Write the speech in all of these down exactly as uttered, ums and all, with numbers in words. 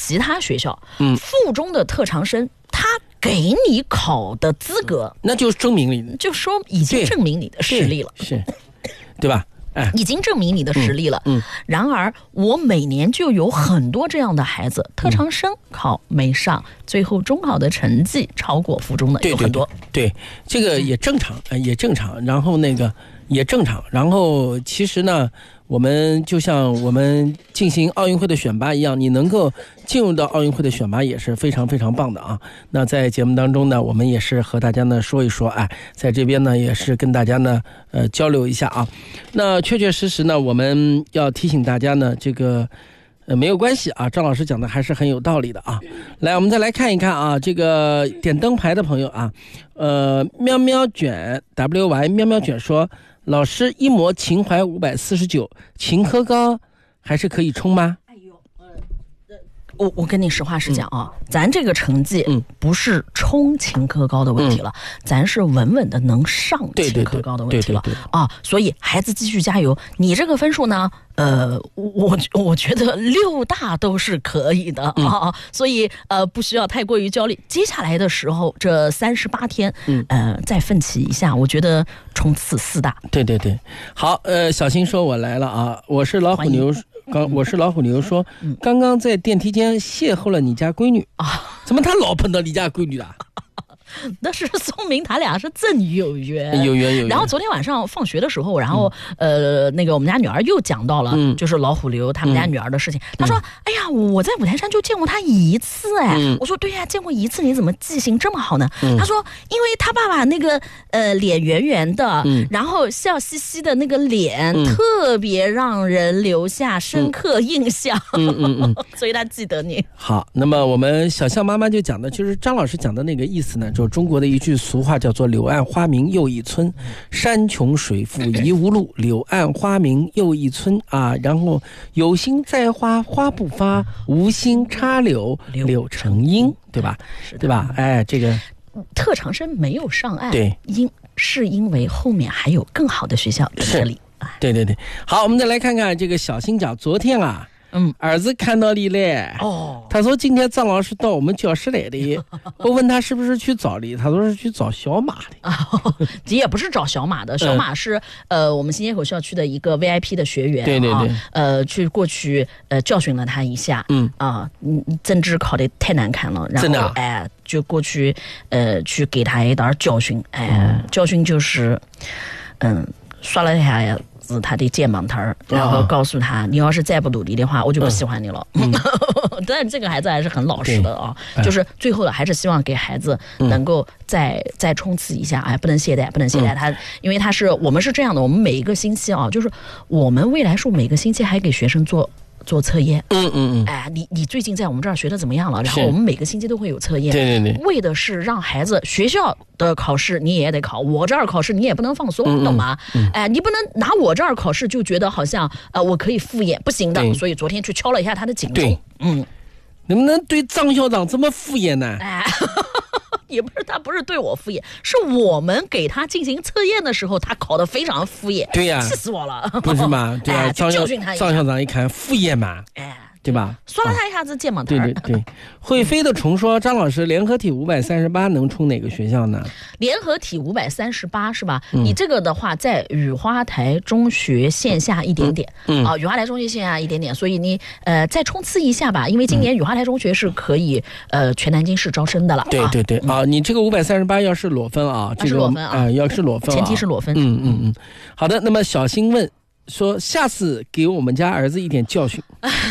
其他学校，嗯，附中的特长生，他给你考的资格， 那就证明你， 就说已经证明你的实力了， 是，对吧？ 哎，已经证明你的实力了。 嗯，嗯然而我每年就有很多这样的孩子，特长生考没上，嗯、最后中考的成绩超过附中的有很多。 对，对对这个也正常，呃，也正常。然后那个也正常。然后其实呢，我们就像我们进行奥运会的选拔一样，你能够进入到奥运会的选拔也是非常非常棒的啊。那在节目当中呢，我们也是和大家呢说一说，哎，在这边呢也是跟大家呢呃交流一下啊。那确确实实呢，我们要提醒大家呢，这个呃没有关系啊，张老师讲的还是很有道理的啊。来，我们再来看一看啊，这个点灯牌的朋友啊，呃，喵喵卷 W Y 喵喵卷说，老师一模秦淮五百四十九，秦科高还是可以冲吗？ 哎呦，呃，我我跟你实话实讲啊，嗯、咱这个成绩不是冲秦科高的问题了，嗯、咱是稳稳的能上秦科高的问题了，对对对对对啊。所以孩子继续加油，你这个分数呢？呃，我我觉得六大都是可以的、嗯、啊，所以呃不需要太过于焦虑。接下来的时候，这三十八天，嗯呃再奋起一下，我觉得冲刺四大。 对对对，好，呃，小新说我来了啊，我是老虎牛，刚我是老虎牛说，嗯、刚刚在电梯间邂逅了你家闺女啊，怎么他老碰到你家闺女了？ 那是说明他俩是真有缘， 有缘有缘。 然后昨天晚上放学的时候，然后、嗯、呃，那个我们家女儿又讲到了，嗯、就是老虎刘他们家女儿的事情。她、嗯、说：“哎呀，我在五台山就见过她一次，哎。嗯”我说：“对呀，见过一次，你怎么记性这么好呢？”嗯、她说：“因为她爸爸那个呃脸圆圆的，嗯、然后笑嘻嘻的那个脸、嗯、特别让人留下深刻印象，嗯嗯嗯，所以她记得你。” 好，那么我们小象妈妈就讲的就是张老师讲的那个意思呢，就中国的一句俗话叫做柳暗花明又一村，山穷水复疑无路，柳暗花明又一村啊。然后有心栽花花不发，无心插柳柳成荫，对吧？对吧？哎，这个特长生没有上岸， 对， 因是因为后面还有更好的学校在这里。 对对对，好，我们再来看看这个小新讲，昨天啊。嗯，儿子看到你了。哦，他说今天张老师到我们教室来的，我问他是不是去找你，他说是去找小马的。 哦，也不是找小马的，小马是、嗯、呃我们新街口校区的一个 V I P 的学员， 对对对， 啊、呃去过去呃教训了他一下，嗯啊，嗯政治考得太难看了，然后真的哎、呃、就过去呃去给他一点教训，哎、呃嗯、教训就是嗯刷了一下呀。他的肩膀头，然后告诉他、哦、你要是再不努力的话我就不喜欢你了、嗯、但这个孩子还是很老实的啊，就是最后的还是希望给孩子能够再、嗯、再冲刺一下，哎，不能懈怠不能懈怠、嗯、他因为他是我们是这样的，我们每一个星期啊，就是我们未来树每个星期还给学生做做测验， 嗯嗯嗯， 哎，你你最近在我们这儿学的怎么样了？然后我们每个星期都会有测验， 对对对， 为的是让孩子学校的考试你也得考，我这儿考试你也不能放松，嗯、懂吗？嗯、哎，你不能拿我这儿考试就觉得好像呃我可以敷衍，不行的。所以昨天去敲了一下他的警钟，嗯， 能不能对张校长这么敷衍呢？ 哎。也不是他不是对我敷衍，是我们给他进行测验的时候，他考得非常敷衍。 对呀、啊， 气死我了！ 不是吗？对啊， 哎、 张校张校长一看敷衍嘛， 哎， 对吧？ 刷了他一下子肩膀头。 对对对，会飞的虫说：“张老师，联合体五百三十八能冲哪个学校呢？” 联合体五百三十八是吧？嗯、你这个的话，在雨花台中学线下一点点，嗯啊，雨花台中学线下一点点，所以你呃再冲刺一下吧，因为今年雨花台中学是可以呃全南京市招生的了。 对对对啊，啊你这个五百三十八要是裸分啊，这个是裸分啊、 呃，要是裸分、啊， 前提是裸分。 嗯嗯嗯，好的。那么小新问说：“下次给我们家儿子一点教训。”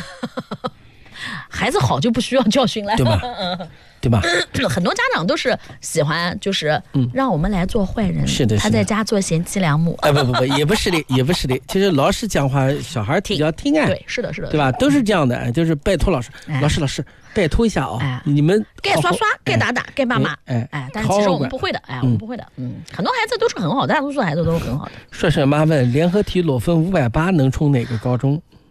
孩子好就不需要教训了， 对吧？对吧？ 很多家长都是喜欢，就是让我们来做坏人， 是的， 他在家做贤妻良母。 哎，不不不，也不是的，也不是的，就是老师讲话，小孩比较听啊。 对，是的，是的， 对吧？都是这样的，就是拜托老师，老师，老师，拜托一下啊，你们该刷刷，该打打，该骂骂，哎哎，但是其实我们不会的，哎，我们不会的，嗯，很多孩子都是很好的，大多数孩子都是很好的。 帅帅妈问：联合体裸分五百八能冲哪个高中？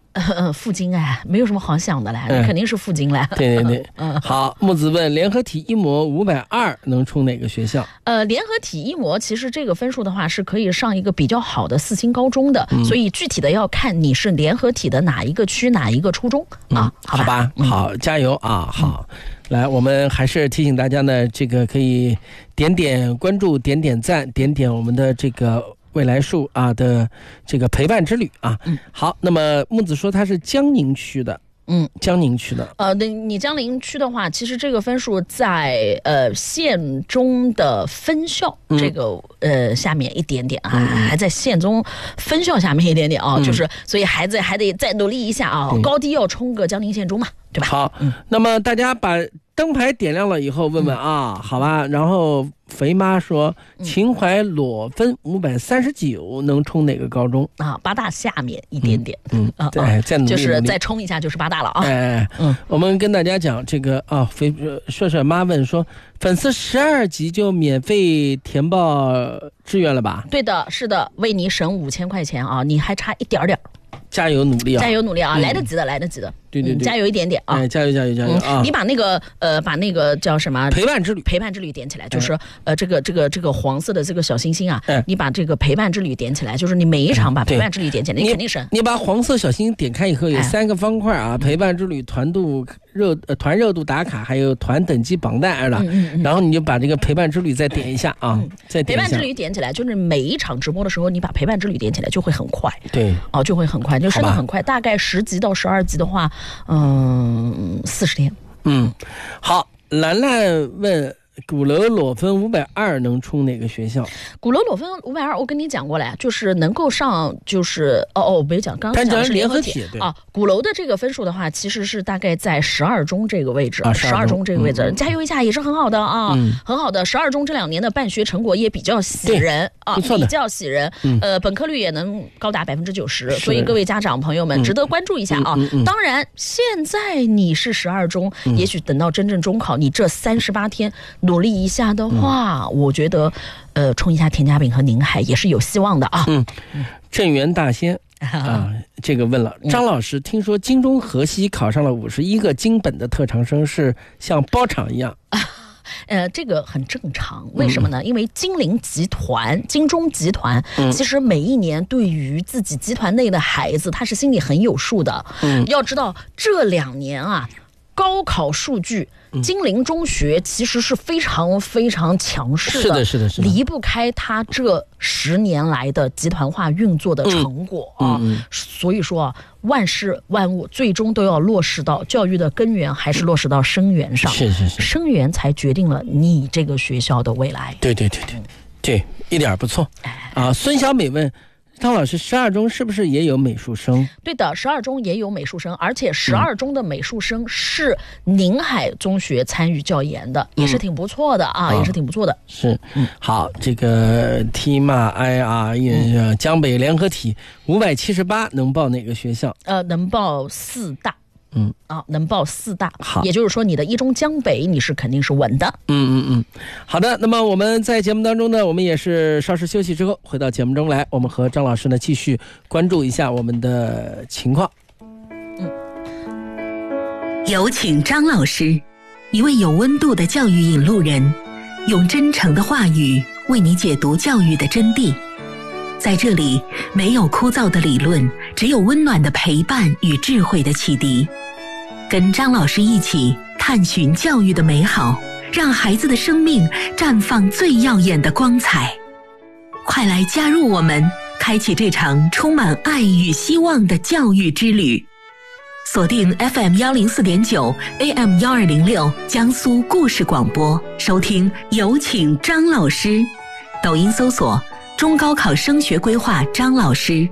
呃，赴京哎，没有什么好想的嘞， 嗯、 肯定是赴京嘞。 对对对， 嗯， 好，木子问联合体一模五百二能冲哪个学校？ 呃，联合体一模其实这个分数的话是可以上一个比较好的四星高中的，嗯、所以具体的要看你是联合体的哪一个区哪一个初中、嗯、啊，好吧， 好吧，嗯、好，加油啊，好。嗯来，我们还是提醒大家呢，这个可以点点关注、点点赞、点点我们的这个未来树啊的这个陪伴之旅啊。嗯，好，那么木子说他是江宁区的。嗯，江宁区的。 呃，那你江宁区的话，其实这个分数在呃县中的分校、嗯、这个呃下面一点点啊，嗯、还在县中分校下面一点点啊，嗯、就是所以孩子还得再努力一下啊，高低要冲个江宁县中嘛，对吧？ 好，嗯、那么大家把灯牌点亮了以后，问问啊，嗯、好吧，然后。肥妈说，秦淮裸分五百三十九能冲哪个高中啊？八大下面一点点， 嗯，嗯再再努力， 就是再冲一下就是八大了啊！ 哎，嗯，我们跟大家讲这个啊，肥帅帅妈问说，粉丝十二级就免费填报志愿了吧？ 对的，是的，为你省五千块钱啊，你还差一点点。 加油努力啊！ 加油努力啊！嗯、来得及的，来得及的。 对对对， 嗯、加油一点点啊！ 哎，加油加油加油啊！ 嗯、你把那个呃，把那个叫什么陪伴之旅， 陪伴之旅点起来，就是、哎、呃，这个这个这个黄色的这个小星星啊，哎、你把这个陪伴之旅点起来，就是你每一场把陪伴之旅点起来，哎、你肯定是你把黄色小星星点开以后，有三个方块啊，哎、陪伴之旅团度热呃团热度打卡，还有团等级榜单的，嗯嗯嗯然后你就把这个陪伴之旅再点一下啊，嗯、再点一下。 陪伴之旅点起来，就是每一场直播的时候，你把陪伴之旅点起来就会很快， 对， 哦，就会很快，就升得很快，大概十级到十二级的话，嗯。嗯，四十天。 嗯，好。兰兰问鼓楼裸分五百二能冲哪个学校？ 鼓楼裸分五百二，我跟你讲过了，就是能够上，就是哦哦，没讲，刚刚讲的是联合体啊。鼓楼的这个分数的话，其实是大概在十二中这个位置，十二中这个位置，嗯、加油一下也是很好的啊，嗯、很好的。十二中这两年的办学成果也比较喜人啊，比较喜人。嗯、呃，本科率也能高达百分之九十，所以各位家长朋友们值得关注一下啊。嗯嗯嗯、当然，现在你是十二中，嗯、也许等到真正中考，你这三十八天。努力一下的话，嗯、我觉得，呃，冲一下田家炳和宁海也是有希望的啊。 嗯，镇元大仙啊，这个问了张老师，听说京中河西考上了五十一个京本的特长生，是像包场一样。 呃，这个很正常，为什么呢？嗯、因为金陵集团、金中集团，嗯、其实每一年对于自己集团内的孩子，他是心里很有数的。嗯，要知道这两年啊。高考数据，金陵中学其实是非常非常强势的， 是的，是的，是的， 离不开它这十年来的集团化运作的成果啊。嗯嗯、所以说啊，万事万物最终都要落实到教育的根源，还是落实到生源上。 是是是， 生源才决定了你这个学校的未来。 对对对对，对，一点不错。啊，孙小美问。张老师，十二中是不是也有美术生？ 对的，十二中也有美术生，而且十二中的美术生是宁海中学参与教研的，嗯、也是挺不错的啊，嗯、也是挺不错的。 是，嗯，好，这个 T 骂 I R E 江北联合体五百七十八能报哪个学校？ 呃，能报四大。 嗯啊，能报四大， 好， 也就是说你的一中江北你是肯定是稳的。 嗯嗯嗯，好的。那么我们在节目当中呢，我们也是稍事休息之后回到节目中来，我们和张老师呢继续关注一下我们的情况。 嗯，有请张老师，一位有温度的教育引路人，用真诚的话语为你解读教育的真谛。在这里，没有枯燥的理论，只有温暖的陪伴与智慧的启迪。跟张老师一起探寻教育的美好，让孩子的生命绽放最耀眼的光彩。快来加入我们，开启这场充满爱与希望的教育之旅。锁定 F M 一零四点九 A M 一二零六江苏故事广播，收听有请张老师。抖音搜索中高考升学规划张老师。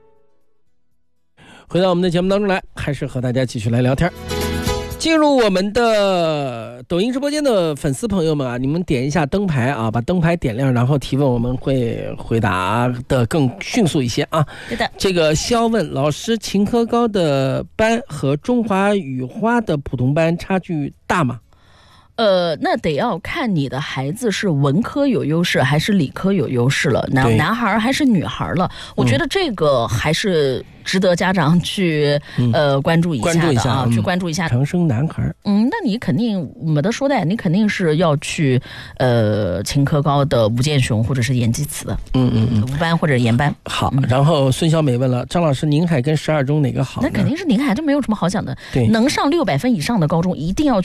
回到我们的节目当中来，还是和大家继续来聊天。进入我们的抖音直播间的粉丝朋友们啊，你们点一下灯牌啊，把灯牌点亮，然后提问，我们会回答的更迅速一些啊。 对的。 这个肖问老师，秦科高的班和中华语花的普通班差距大吗？ 呃，那得要看你的孩子是文科有优势还是理科有优势了，男男孩还是女孩了。我觉得这个还是值得家长去、嗯、呃关注一下的啊， 关注一下嗯、 去关注一下。 常生男孩， 嗯，那你肯定没得说的，你肯定是要去呃秦科高的吴建雄或者是严基慈的， 嗯嗯嗯， 吴班或者严班。 好，然后孙小美问了，张老师，宁海跟十二中哪个好呢？ 那肯定是宁海，这没有什么好讲的。 对， 能上六百分以上的高中，一定要去。